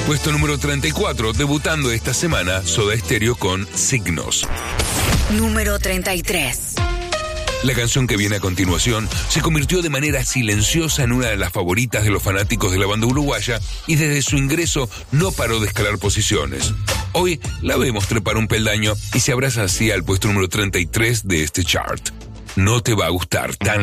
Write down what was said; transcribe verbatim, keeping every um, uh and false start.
Puesto número treinta y cuatro, debutando esta semana, Soda Stereo con Signos. Número treinta y tres. La canción que viene a continuación se convirtió de manera silenciosa en una de las favoritas de los fanáticos de la banda uruguaya y desde su ingreso no paró de escalar posiciones. Hoy la vemos trepar un peldaño y se abraza así al puesto número treinta y tres de este chart. No te va a gustar tan